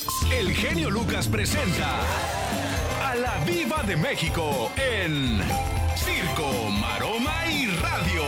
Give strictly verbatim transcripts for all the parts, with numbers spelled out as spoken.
El genio Lucas presenta a la Diva de México en Circo, Maroma y Radio.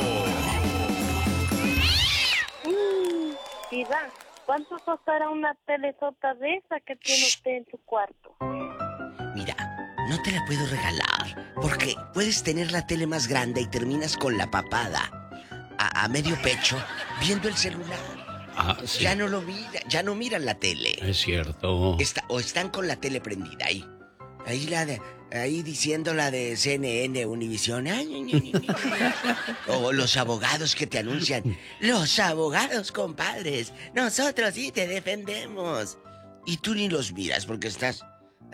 Mm, Diva, ¿cuánto costará una telesota de esa que tiene usted en su cuarto? Mira, no te la puedo regalar, porque puedes tener la tele más grande y terminas con la papada a, a medio pecho viendo el celular. Ah, sí. Ya no lo mira, ya no miran la tele. Es cierto. Está, o están con la tele prendida ahí. Ahí la de, ahí diciendo la de C N N, Univisión. Ay, ay, ay, ay. O los abogados que te anuncian. Los abogados, compadres. Nosotros sí te defendemos. Y tú ni los miras porque estás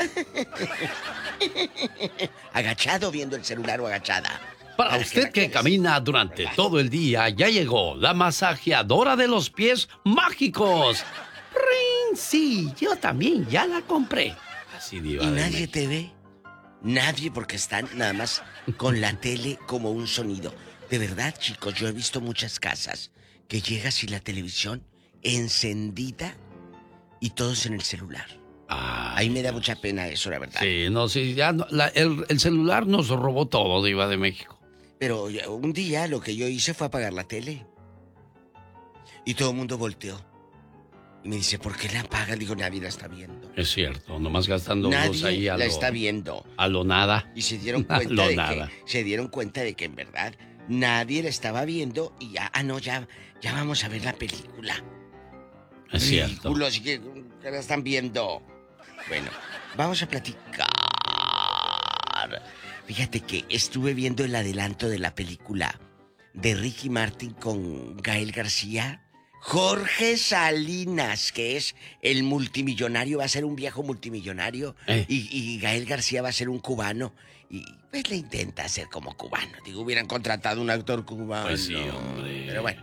agachado viendo el celular o agachada. Para usted que camina durante todo el día, ya llegó la masajeadora de los pies mágicos. ¡Ring! Sí, yo también ya la compré. Así, Diva. Y de nadie México. te ve. Nadie, porque están nada más con la tele como un sonido. De verdad, chicos, yo he visto muchas casas que llegas y la televisión encendida y todos en el celular. Ay, Ahí me da mucha pena eso, la verdad. sí, no, sí, ya no, la- el, el celular nos robó todo, Diva de México. Pero un día lo que yo hice fue apagar la tele. Y todo el mundo volteó. Y me dice, ¿por qué la apagan? Digo, nadie la está viendo. Es cierto, nomás gastando luz Nadie ahí a la lo, está viendo. a lo nada. Y se dieron A cuenta lo de nada. que se dieron cuenta de que en verdad nadie la estaba viendo y ya, ah no, ya, ya vamos a ver la película. Es cierto. Ridículos, ¿y qué, qué la están viendo? Bueno, vamos a platicar. Fíjate que estuve viendo el adelanto de la película de Ricky Martin con Gael García. Jorge Salinas, que es el multimillonario, va a ser un viejo multimillonario. Eh. Y, y Gael García va a ser un cubano. Y pues le intenta hacer como cubano. Digo, hubieran contratado un actor cubano. Pues sí, hombre. Pero bueno.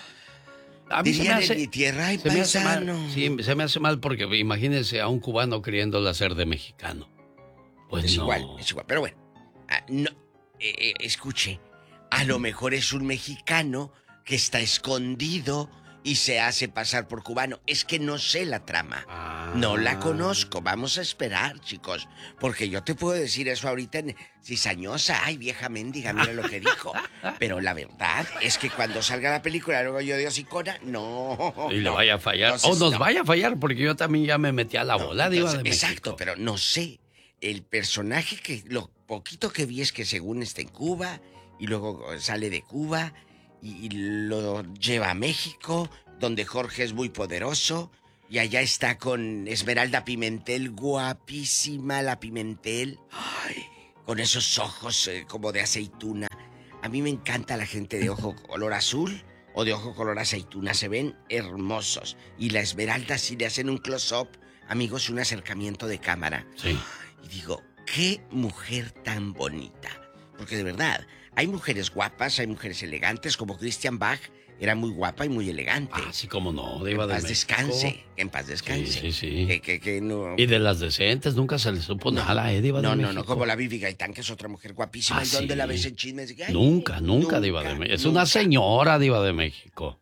A mí se me Dirían hace, en mi tierra, ay, se me hace mal. paisano. Sí, se me hace mal porque imagínense a un cubano queriéndolo hacer de mexicano. Pues es no. igual, es igual. Pero bueno, ah, no, eh, eh, escuche, a lo mejor es un mexicano que está escondido y se hace pasar por cubano. Es que no sé la trama. Ah. No la conozco. Vamos a esperar, chicos. Porque yo te puedo decir eso ahorita en cizañosa. Ay, vieja mendiga, mira lo que dijo. Pero la verdad es que cuando salga la película, luego yo digo hocicona, no. Y le no. vaya a fallar. Entonces, o nos no. vaya a fallar porque yo también ya me metí a la No, bola, Diva entonces, de México. exacto, pero no sé. El personaje que lo poquito que vi es que según está en Cuba y luego sale de Cuba y, y lo lleva a México, donde Jorge es muy poderoso y allá está con Esmeralda Pimentel, guapísima la Pimentel, ay, con esos ojos eh, como de aceituna. A mí me encanta la gente de ojo color azul o de ojo color aceituna, se ven hermosos. Y la Esmeralda, si le hacen un close-up, amigos, un acercamiento de cámara. Sí. Y digo, qué mujer tan bonita. Porque de verdad, hay mujeres guapas, hay mujeres elegantes, como Christian Bach, era muy guapa y muy elegante. Ah, sí, como no, Diva en de paz México. descanse, en paz descanse. Sí, sí, sí. Que, que, que no... Y de las decentes nunca se le supo No, nada, ¿eh, Diva de no, México? no, no, como la Vivi Gaitán, que es otra mujer guapísima. Ah, ¿Y dónde sí. la ves en chismes? Y, ay, Nunca, nunca, Diva de México. Es una nunca. señora, Diva de México.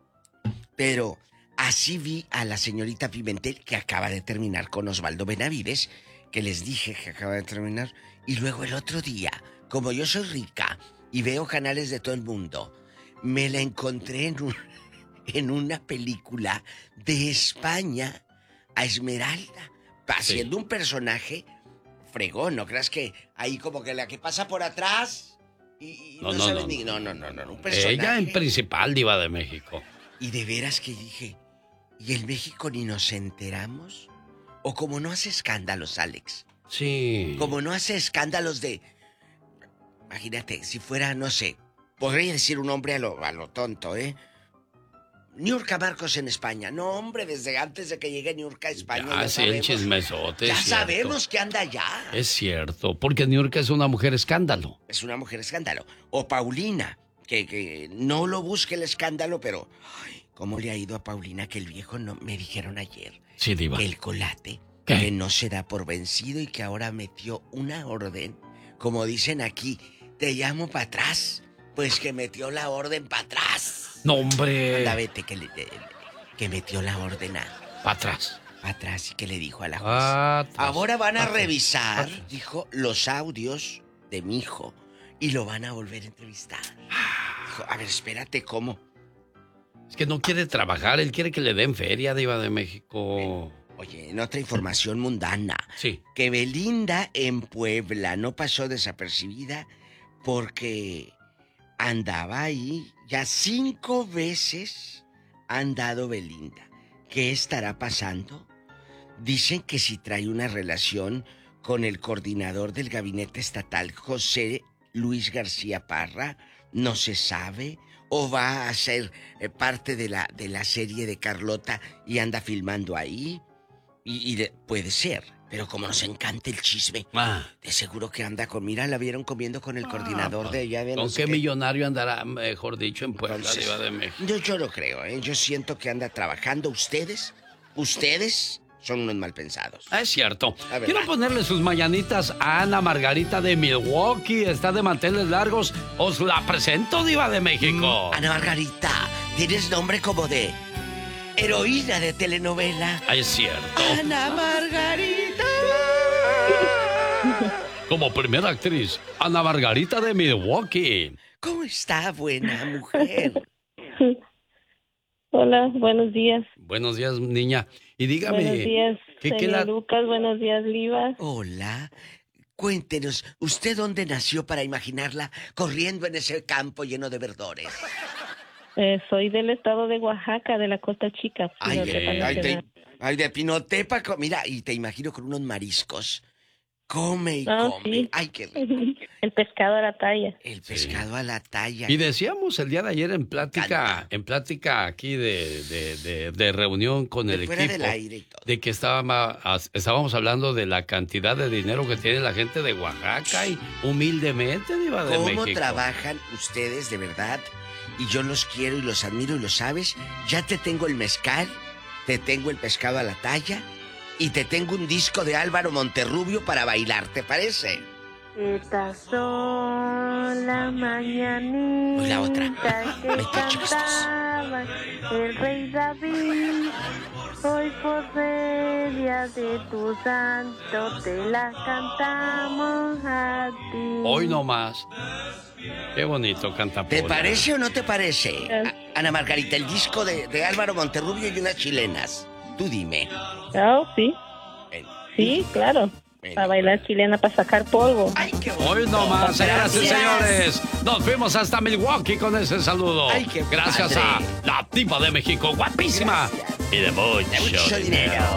Pero así vi a la señorita Pimentel, que acaba de terminar con Osvaldo Benavides, que les dije que acaba de terminar. Y luego el otro día, como yo soy rica y veo canales de todo el mundo, me la encontré en, un, en una película de España a Esmeralda, haciendo Sí. un personaje fregón. ¿No creas que ahí como que la que pasa por atrás y, y No, no, no, sabe no, ni... no. No, no, no, no, un personaje. Ella en principal, Diva de México. Y de veras que dije, ¿y en México ni nos enteramos? O como no hace escándalos, Alex. Sí. Como no hace escándalos de... Imagínate, si fuera, no sé, podría decir un hombre a lo, a lo tonto, ¿eh? Niurka Marcos en España. No, hombre, desde antes de que llegue Niurka a España. Ah, ya sí, el sabemos, chismesote. ya es cierto. sabemos que anda allá. Es cierto, porque Niurka es una mujer escándalo. Es una mujer escándalo. O Paulina, que, que no lo busque el escándalo, pero... Ay, ¿cómo le ha ido a Paulina que el viejo no... Me dijeron ayer Sí, Diva. que el colate, ¿Qué? que no se da por vencido y que ahora metió una orden. Como dicen aquí, te llamo para atrás. Pues que metió la orden para atrás. No, hombre. Anda, vete, que, le- que metió la orden a... Para atrás. para atrás y que le dijo a la juez. Ah, ahora van a atrás, revisar, atrás. dijo, los audios de mi hijo y lo van a volver a entrevistar. Dijo, a ver, espérate, ¿cómo? Es que no quiere trabajar, él quiere que le den feria, Diva de México. Oye, en otra información mundana. Sí. Que Belinda en Puebla no pasó desapercibida porque andaba ahí. Ya cinco veces ha andado Belinda. ¿Qué estará pasando? Dicen que si trae una relación con el coordinador del gabinete estatal, José Luis García Parra, no se sabe. O va a ser eh, parte de la, de la serie de Carlota y anda filmando ahí. Y, y de, puede ser, pero como nos encanta el chisme, Ah. de seguro que anda con... Mira, la vieron comiendo con el coordinador Ah, de ella. De no ¿Con sé qué millonario andará, mejor dicho, en Puebla, Entonces, Diva de México? Yo, yo lo creo, ¿eh? Yo siento que anda trabajando. Ustedes, ustedes son unos mal pensados. Ah, es cierto. La verdad. Quiero ponerle sus mañanitas a Ana Margarita de Milwaukee. Está de manteles largos. Os la presento, Diva de México. Ana Margarita, tienes nombre como de heroína de telenovela. Ah, es cierto. Ana Margarita. Como primera actriz, Ana Margarita de Milwaukee. ¿Cómo está, buena mujer? Hola, buenos días. Buenos días, niña. Y dígame... Buenos días, ¿qué, qué señor la... Lucas. Buenos días, Liva. Hola. Cuéntenos, ¿usted dónde nació para imaginarla corriendo en ese campo lleno de verdores? Eh, soy del estado de Oaxaca, de la Costa Chica. Ay, Pinotepa ay, ay, Nacional. te- ay, de Pinotepa. co- Mira, y te imagino con unos mariscos. Come y Ah, come. sí. Ay, qué rico. El pescado a la talla. El pescado a la talla. Y decíamos el día de ayer en plática, Canta. en plática aquí de, de, de, de reunión con De el fuera equipo, del aire y todo. de que estaba, estábamos hablando de la cantidad de dinero que tiene la gente de Oaxaca y humildemente, Diva de ¿Cómo México. trabajan ustedes de verdad? Y yo los quiero y los admiro y lo sabes. Ya te tengo el mezcal, te tengo el pescado a la talla y te tengo un disco de Álvaro Monterrubio para bailar, ¿te parece? Estas son las mañanitas Hoy la otra. que Vete, chicos. cantaba el rey David. Hoy por ser día de tu santo te la cantamos a ti. Hoy no más. Qué bonito canta ¿Te Pola. parece o no te parece? Eh. A- Ana Margarita, el disco de, de Álvaro Monterrubio y unas chilenas. Tú dime. Oh, sí, Ven. sí, claro. Bueno. Para bailar chilena, para sacar polvo. Ay, qué bonito. Hoy no más, señoras y Gracias. señores. Nos fuimos hasta Milwaukee con ese saludo. Ay, qué Gracias padre. a la Diva de México, guapísima. Gracias. Y de mucho, De mucho dinero.